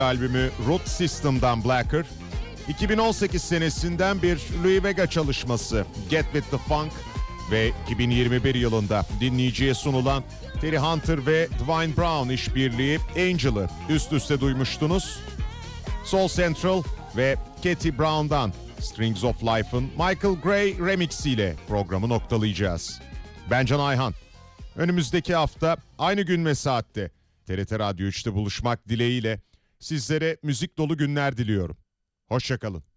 albümü Root System'dan Blacker, 2018 senesinden bir Louie Vega çalışması Get With The Funk ve 2021 yılında dinleyiciye sunulan Terry Hunter ve Dwayne Brown işbirliği Angel'ı üst üste duymuştunuz. Soul Central ve Katie Brown'dan Strings of Life'ın Michael Gray remixiyle programı noktalayacağız. Ben Can Ayhan. Önümüzdeki hafta aynı gün ve saatte TRT Radyo 3'te buluşmak dileğiyle sizlere müzik dolu günler diliyorum. Hoşça kalın.